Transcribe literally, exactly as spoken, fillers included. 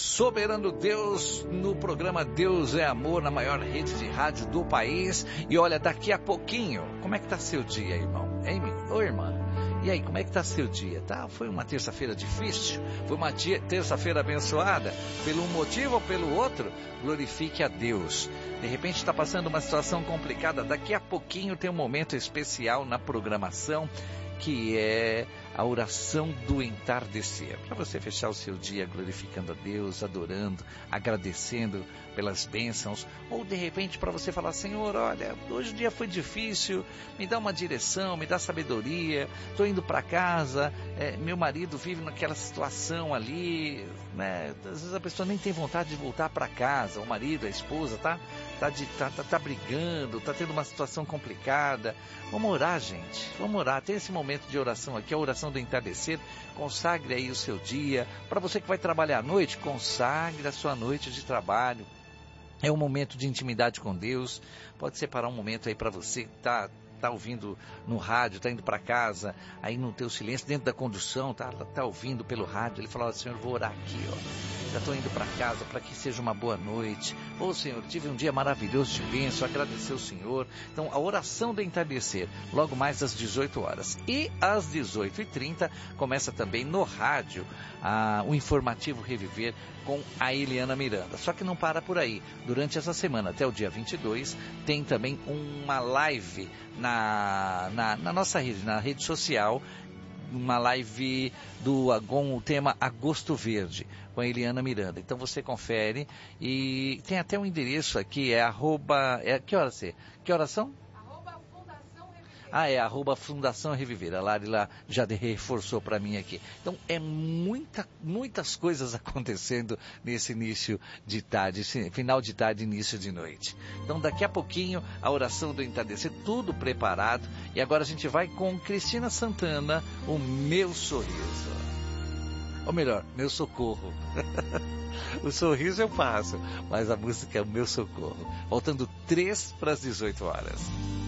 Soberano Deus, no programa Deus é Amor, na maior rede de rádio do país. E olha, daqui a pouquinho, como é que tá seu dia, irmão? Hein, ô irmã? E aí, como é que tá seu dia? Tá? Foi uma terça-feira difícil? Foi uma terça-feira abençoada? Pelo um motivo ou pelo outro? Glorifique a Deus. De repente está passando uma situação complicada. Daqui a pouquinho tem um momento especial na programação, que é a oração do entardecer. Para você fechar o seu dia glorificando a Deus, adorando, agradecendo pelas bênçãos. Ou de repente para você falar: Senhor, olha, hoje o dia foi difícil, me dá uma direção, me dá sabedoria, estou indo para casa, é, meu marido vive naquela situação ali, né? Às vezes a pessoa nem tem vontade de voltar para casa, o marido, a esposa, tá? Tá, de, tá, tá, tá brigando, tá tendo uma situação complicada. Vamos orar, gente, vamos orar. Tem esse momento de oração aqui, a oração do entardecer. Consagre aí o seu dia. Para você que vai trabalhar à noite, consagre a sua noite de trabalho. É um momento de intimidade com Deus. Pode separar um momento aí para você que tá, tá ouvindo no rádio, tá indo para casa, aí no teu silêncio, dentro da condução, tá, tá ouvindo pelo rádio. Ele fala: Senhor, vou orar aqui, ó. Já estou indo para casa, para que seja uma boa noite. Ô oh, Senhor, tive um dia maravilhoso de bênção, agradecer ao Senhor. Então, a oração do entardecer, logo mais às dezoito horas. E às dezoito e trinta, começa também no rádio ah, o informativo Reviver com a Eliana Miranda. Só que não para por aí. Durante essa semana, até o dia vinte e dois, tem também uma live na, na, na nossa rede, na rede social, uma live do, com o tema Agosto Verde, com a Eliana Miranda. Então você confere e tem até um endereço aqui, é arroba, é, que horas é? Que horas são? Arroba Fundação Reviver. Ah, é, arroba Fundação Reviver. A Lari lá já reforçou para mim aqui. Então é muita, muitas coisas acontecendo nesse início de tarde, final de tarde, início de noite. Então daqui a pouquinho a oração do entardecer, tudo preparado. E agora a gente vai com Cristina Santana, O Meu Sorriso. Ou melhor, Meu Socorro. O sorriso eu faço, mas a música é O Meu Socorro. Faltando três para as dezoito horas.